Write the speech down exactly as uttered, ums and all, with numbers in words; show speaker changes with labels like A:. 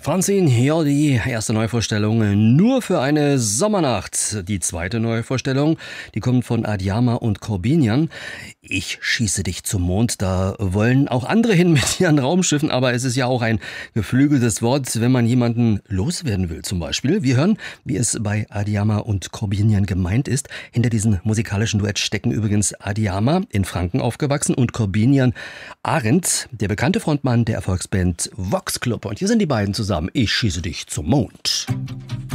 A: Francine, hier die erste Neuvorstellung nur für eine Sommernacht. Die zweite Neuvorstellung, die kommt von Adiyama und Corbinian. Ich schieße dich zum Mond, da wollen auch andere hin mit ihren Raumschiffen, aber es ist ja auch ein geflügeltes Wort, wenn man jemanden loswerden will zum Beispiel. Wir hören, wie es bei Adiyama und Corbinian gemeint ist. Hinter diesem musikalischen Duett stecken übrigens Adiyama, in Franken aufgewachsen, und Corbinian Arendt, der bekannte Frontmann der Erfolgsband Vox Club. Und hier sind die beiden zusammen. Ich schieße dich zum Mond.